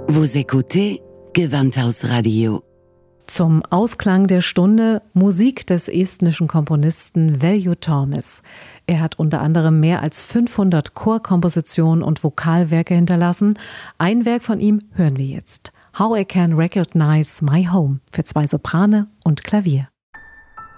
Vous écoutez Gewandhausradio. Zum Ausklang der Stunde Musik des estnischen Komponisten Veljo Toormes. Er hat unter anderem mehr als 500 Chorkompositionen und Vokalwerke hinterlassen. Ein Werk von ihm hören wir jetzt. How I Can Recognize My Home für 2 Soprane und Klavier.